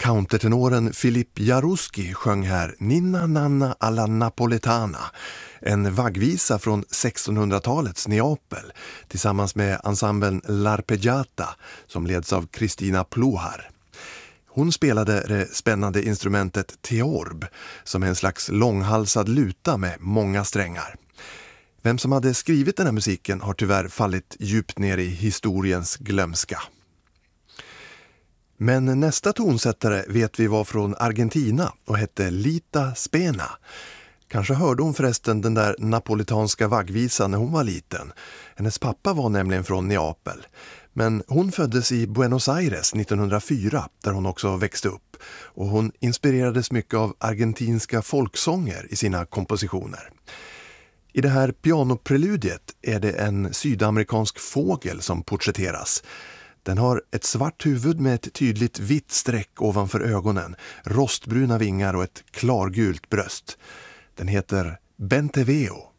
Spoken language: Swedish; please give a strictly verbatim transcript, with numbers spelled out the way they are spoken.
Countertenoren Filip Jaruski sjöng här Ninna Nanna alla Napoletana, en vaggvisa från sextonhundratalets Neapel tillsammans med ensemblen L'Arpeggiata som leds av Kristina Plohar. Hon spelade det spännande instrumentet theorb som är en slags långhalsad luta med många strängar. Vem som hade skrivit den här musiken har tyvärr fallit djupt ner i historiens glömska. Men nästa tonsättare vet vi var från Argentina och hette Lita Spena. Kanske hörde hon förresten den där napolitanska vaggvisan när hon var liten. Hennes pappa var nämligen från Neapel. Men hon föddes i Buenos Aires nittonhundrafyra där hon också växte upp. Och hon inspirerades mycket av argentinska folksånger i sina kompositioner. I det här pianopreludiet är det en sydamerikansk fågel som porträtteras. Den har ett svart huvud med ett tydligt vitt streck ovanför ögonen, rostbruna vingar och ett klargult bröst. Den heter Benteveo.